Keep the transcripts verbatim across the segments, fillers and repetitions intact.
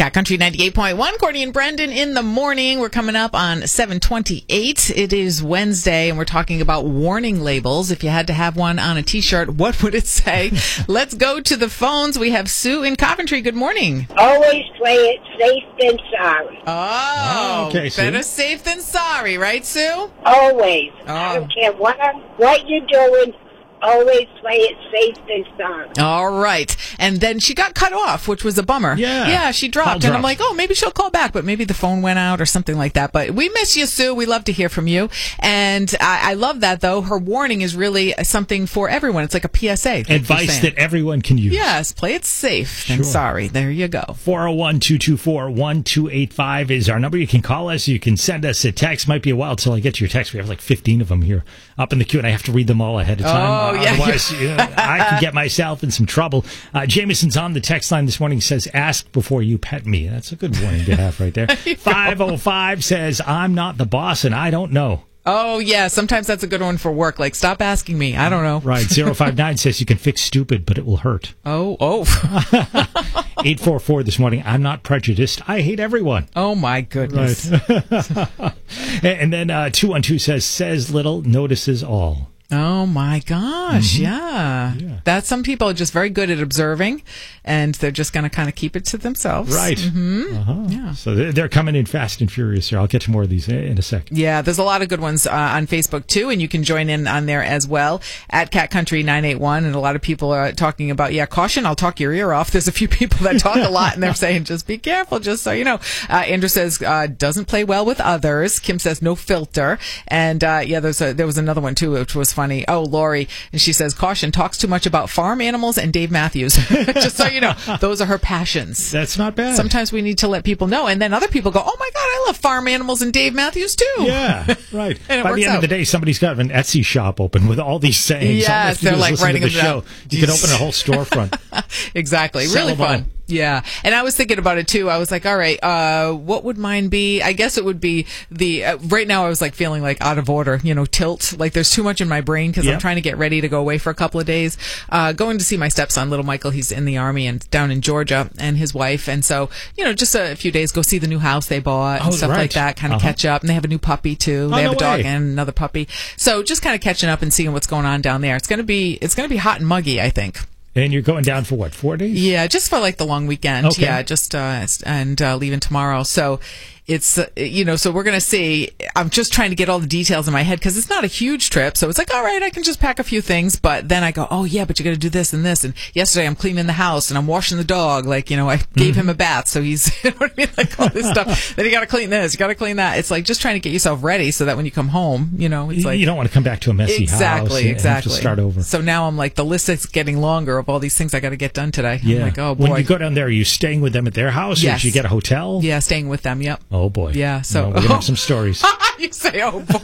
Cat Country ninety-eight point one, Courtney and Brendan in the morning. We're coming up on seven twenty-eight. It is Wednesday, and we're talking about warning labels. If you had to have one on a T-shirt, what would it say? Let's go to the phones. We have Sue in Coventry. Good morning. Always play it safe than sorry. Oh, oh okay, better Sue. safe than sorry, right, Sue? Always. Oh. I don't care what, what you're doing. Always play it safe than sorry. All right. And then she got cut off, which was a bummer. Yeah. Yeah, she dropped. Call And dropped. I'm like, oh, maybe she'll call back, but maybe the phone went out or something like that. But we miss you, Sue. We love to hear from you. And I, I love that, though. Her warning is really something for everyone. It's like a P S A. like Advice you're saying. that everyone can use. Yes, play it safe than Sure. sorry. There you go. four oh one, two two four, one two eight five is our number. You can call us. You can send us a text. Might be a while till I get to your text. We have like fifteen of them here up in the queue, and I have to read them all ahead of time. Oh, yeah. Otherwise, you know, I can get myself in some trouble. Uh, Jameson's on the text line this morning, says, ask before you pet me. That's a good warning to have right there. five oh five says, I'm not the boss, and I don't know. Oh, yeah. Sometimes that's a good one for work. Like, stop asking me. I don't know. Right. zero five nine says, you can fix stupid, but it will hurt. Oh, oh. eight four four this morning, I'm not prejudiced. I hate everyone. Oh, my goodness. Right. And then uh, two one two says, says little, notices all. Oh my gosh, Mm-hmm. yeah. Yeah. That's some people are just very good at observing, and they're just going to kind of keep it to themselves. Right. Mm-hmm. Uh-huh. Yeah. So they're they're coming in fast and furious here. I'll get to more of these in a second. Yeah, there's a lot of good ones uh, on Facebook too, and you can join in on there as well at Cat Country nine eight one. And a lot of people are talking about, yeah, caution, I'll talk your ear off. There's a few people that talk a lot, and they're saying, just be careful, just so you know. Uh, Andrew says, uh, doesn't play well with others. Kim says, no filter. And uh, yeah, there's a, there was another one too, which was funny. Oh, Lori, and she says, caution, talks too much about farm animals and Dave Matthews. Just so you know, those are her passions. That's not bad. Sometimes we need to let people know, and then other people go, oh my God, I love farm animals and Dave Matthews too. Yeah, right. And it By works the end out. of the day, somebody's got an Etsy shop open with all these sayings. All they have Yes, to do they're is like listen writing to the them show. down. You can open a whole storefront. Exactly. Sell Really them all. fun. Yeah. And I was thinking about it too. I was like, all right, uh, what would mine be? I guess it would be the, uh, right now I was like feeling like out of order, you know, tilt. Like there's too much in my brain because Yep. I'm trying to get ready to go away for a couple of days. Uh, going to see my stepson, little Michael. He's in the Army and down in Georgia, and his wife. And so, you know, just a few days, go see the new house they bought and Oh, stuff right. like that, kind of Uh-huh. catch up. And they have a new puppy too. Oh, They have no a dog way. and another puppy. So just kind of catching up and seeing what's going on down there. It's going to be, it's going to be hot and muggy, I think. And you're going down for what, four days? Yeah, just for like the long weekend. Okay. Yeah, just uh, and uh, leaving tomorrow. So it's uh, you know, so we're gonna see. I'm just trying to get all the details in my head because it's not a huge trip. So it's like, all right, I can just pack a few things. But then I go, oh yeah, but you got to do this and this. And yesterday I'm cleaning the house and I'm washing the dog. Like, you know, I gave him a bath, so he's you know what I mean, like all this stuff. Then you got to clean this, you got to clean that. It's like just trying to get yourself ready so that when you come home, you know, it's like you don't want to come back to a messy house. exactly, and exactly. have to start over. So now I'm like, the list is getting longer of all these things I got to get done today. Yeah. I'm like, oh boy. When you go down there, are you staying with them at their house, or Yes. did you get a hotel? Yeah, staying with them. Yep. Oh boy. Yeah, so- No, we're gonna have some stories. You say, oh boy.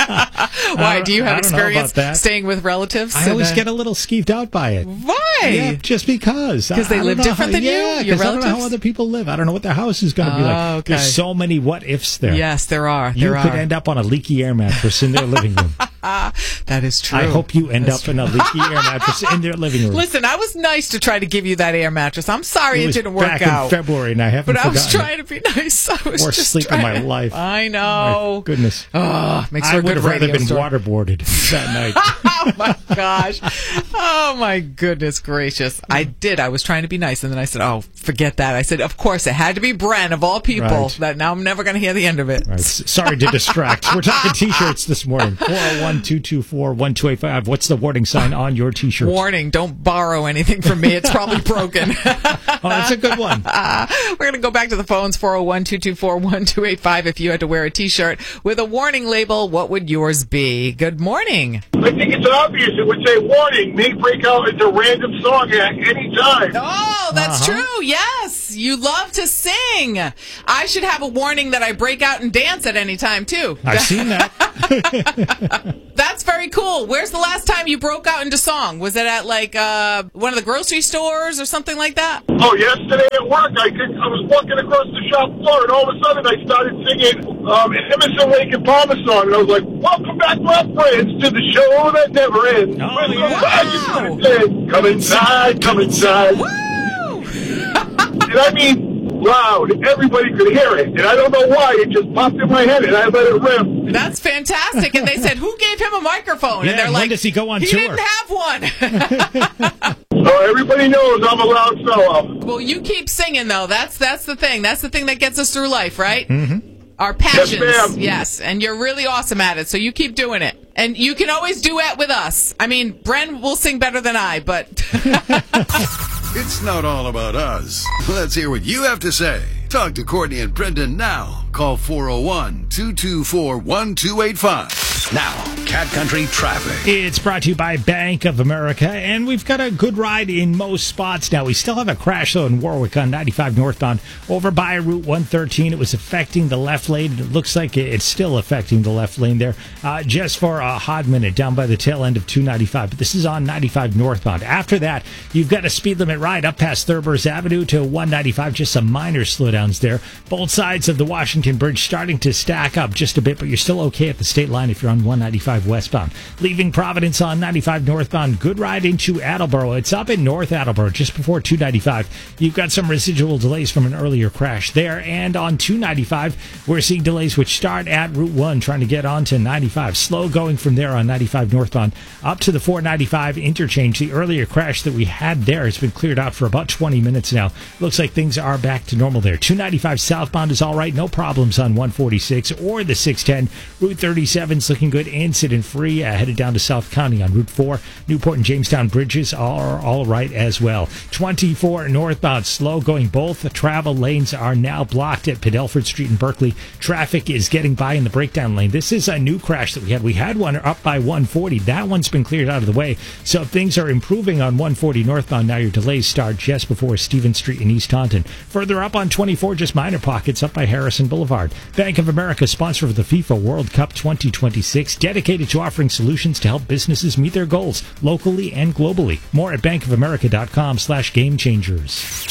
Why? Do you have I don't know about experience that. staying with relatives? I And, always uh, get a little skeeved out by it. Why? Yeah, just because. 'Cause they I- I live don't know different how- than you? Yeah, Your 'cause I don't know how relatives? other people live. I don't know what their house is going to be Oh, like. okay. There's so many what ifs there. Yes, there are. You There could are. end up on a leaky air mattress in their living room. That is true. I hope you end That's up in a leaky air mattress in their living room. Listen, I was nice to try to give you that air mattress. I'm sorry it, was didn't work back out. in February, and I haven't But I was forgotten trying to be nice. I was Worst just sleep of trying my to- life. I it. know. My goodness. Oh, makes for I a would good have rather radio been story. waterboarded that night. Oh my gosh. Oh my goodness gracious. I did. I was trying to be nice, and then I said, oh, forget that. I said, of course, it had to be Bren of all people. Right. That now I'm never going to hear the end of it. All right, s- sorry to distract. We're talking T-shirts this morning. four oh one, two two four, one two eight five. What's the warning sign on your T-shirt? Warning, don't borrow anything from me. It's probably broken. Oh, that's a good one. Uh, we're going to go back to the phones, four oh one, two two four, one two eight five. If you had to wear a T-shirt with a warning label, what would yours be? Good morning. I think it's obvious. It would say, warning, may break out into random song at any time. Oh, that's Uh-huh. true. Yes. You love to sing. I should have a warning that I break out and dance at any time, too. I've seen that. That's very cool. Where's the last time you broke out into song? Was it at, like, uh, one of the grocery stores or something like that? Oh, yesterday at work, I could, I was walking across the shop floor, and all of a sudden I started singing um, an Emerson, Lake and Palmer song, and I was like, welcome back, my friends, to the show that never ends. Oh, We're so yeah. glad you couldn't say, come inside, come inside. Woo! And I mean, loud. Everybody could hear it. And I don't know why. It just popped in my head, and I let it rip. That's fantastic. And they said, who gave him a microphone? Yeah, and they're when like, does he go on he tour? didn't have one. So everybody knows I'm a loud fellow. Well, you keep singing, though. That's that's the thing. That's the thing that gets us through life, right? Mm-hmm. Our passions. Yes, ma'am. Yes, and you're really awesome at it, so you keep doing it. And you can always duet with us. I mean, Bren will sing better than I, but... It's not all about us. Let's hear what you have to say. Talk to Courtney and Brendan now. Call four oh one, two two four, one two eight five. Now, Cat Country Traffic. It's brought to you by Bank of America, and we've got a good ride in most spots now. We still have a crash, though, in Warwick on ninety-five northbound over by Route one thirteen. It was affecting the left lane, and it looks like it's still affecting the left lane there uh, just for a hot minute down by the tail end of two ninety-five. But this is on ninety-five northbound. After that, you've got a speed limit ride up past Thurber's Avenue to one ninety-five, just some minor slowdowns there. Both sides of the Washington Bridge starting to stack up just a bit, but you're still okay at the state line if you're on one ninety-five westbound. Leaving Providence on ninety-five northbound, good ride into Attleboro. It's up in North Attleboro just before two ninety-five. You've got some residual delays from an earlier crash there. And on two ninety-five, we're seeing delays which start at Route one trying to get onto ninety-five. Slow going from there on ninety-five northbound up to the four ninety-five interchange. The earlier crash that we had there has been cleared out for about twenty minutes now. Looks like things are back to normal there. two ninety-five southbound is all right. No problems on one forty-six or the six ten. Route thirty-seven is looking good, incident free. Uh, headed down to South County on Route four. Newport and Jamestown bridges are all right as well. twenty-four northbound, slow going. Both travel lanes are now blocked at Padelford Street in Berkeley. Traffic is getting by in the breakdown lane. This is a new crash that we had. We had one up by one forty. That one's been cleared out of the way. So things are improving on one forty northbound. Now your delays start just before Stevens Street in East Taunton. Further up on twenty-four, just minor pockets up by Harrison Boulevard. Bank of America, sponsor of the FIFA World Cup twenty twenty-six, dedicated to offering solutions to help businesses meet their goals locally and globally. More at bankofamerica.com slash game changers.